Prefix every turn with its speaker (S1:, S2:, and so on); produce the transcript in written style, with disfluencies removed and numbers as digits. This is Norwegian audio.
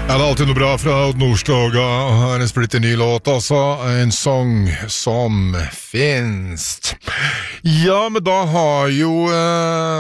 S1: Ja, det er alltid noe bra fra Odd Nordstoga, og her er en splitter ny låt, altså, en sang som finst. Ja, men da har jo